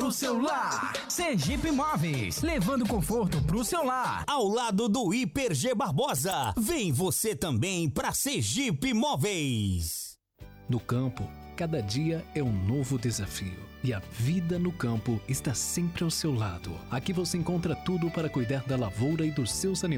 pro seu lar. Sergipe Móveis, levando conforto pro seu lar. Ao lado do Hiper G Barbosa, vem você também pra Sergipe Móveis. No campo, cada dia é um novo desafio e a vida no campo está sempre ao seu lado. Aqui você encontra tudo para cuidar da lavoura e dos seus animais.